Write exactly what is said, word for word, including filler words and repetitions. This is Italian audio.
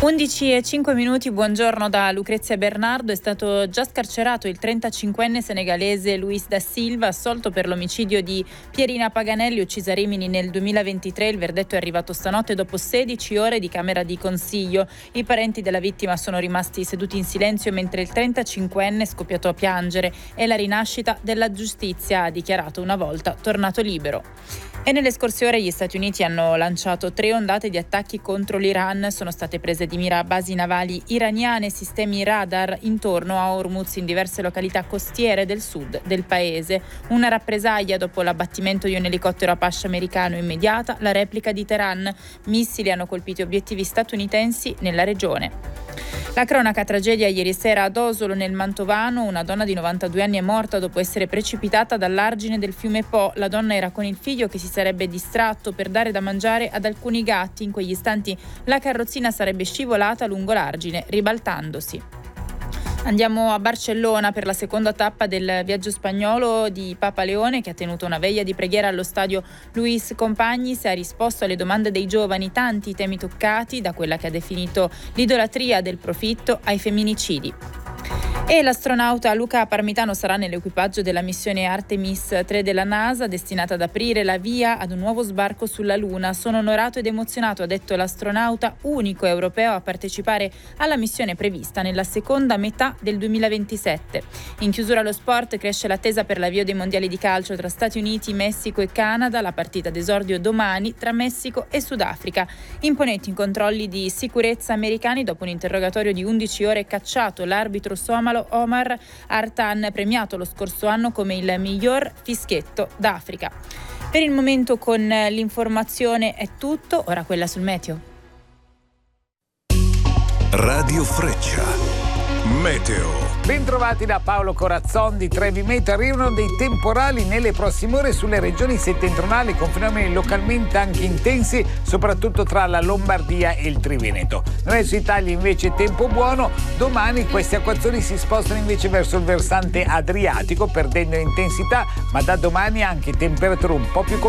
undici e cinque minuti, buongiorno da Lucrezia Bernardo. È stato già scarcerato il trentacinquenne senegalese Luis da Silva, assolto per l'omicidio di Pierina Paganelli, uccisa a Rimini nel duemilaventitré. Il verdetto è arrivato stanotte dopo sedici ore di camera di consiglio. I parenti della vittima sono rimasti seduti in silenzio mentre il trentacinquenne è scoppiato a piangere. È la rinascita della giustizia, ha dichiarato una volta tornato libero. E nelle scorse ore gli Stati Uniti hanno lanciato tre ondate di attacchi contro l'Iran. Sono state prese di mira basi navali iraniane e sistemi radar intorno a Hormuz in diverse località costiere del sud del paese. Una rappresaglia dopo l'abbattimento di un elicottero Apache americano immediata, la replica di Teheran. Missili hanno colpito obiettivi statunitensi nella regione. La cronaca tragedia ieri sera ad Osolo nel Mantovano. Una donna di novantadue anni è morta dopo essere precipitata dall'argine del fiume Po. La donna era con il figlio che si sarebbe distratto per dare da mangiare ad alcuni gatti. In quegli istanti la carrozzina sarebbe scivolata lungo l'argine, ribaltandosi. Andiamo a Barcellona per la seconda tappa del viaggio spagnolo di Papa Leone, che ha tenuto una veglia di preghiera allo stadio Luis Companys e ha risposto alle domande dei giovani, tanti temi toccati, da quella che ha definito l'idolatria del profitto ai femminicidi. E l'astronauta Luca Parmitano sarà nell'equipaggio della missione Artemis tre della NASA, destinata ad aprire la via ad un nuovo sbarco sulla Luna. Sono onorato ed emozionato, ha detto l'astronauta, unico europeo a partecipare alla missione prevista nella seconda metà del duemilaventisette. In chiusura allo sport, cresce l'attesa per l'avvio dei mondiali di calcio tra Stati Uniti, Messico e Canada. La partita d'esordio domani tra Messico e Sudafrica. Imponenti controlli di sicurezza americani dopo un interrogatorio di undici ore cacciato l'arbitro somalo Omar Artan, premiato lo scorso anno come il miglior fischietto d'Africa. Per il momento con l'informazione è tutto, ora quella sul meteo. Radio Freccia, meteo. Bentrovati da Paolo Corazzon di Trevimeto. Arrivano dei temporali nelle prossime ore sulle regioni settentrionali con fenomeni localmente anche intensi, soprattutto tra la Lombardia e il Triveneto. Nel resto d'Italia invece tempo buono. Domani queste acquazzoni si spostano invece verso il versante adriatico perdendo intensità, ma da domani anche temperature un po' più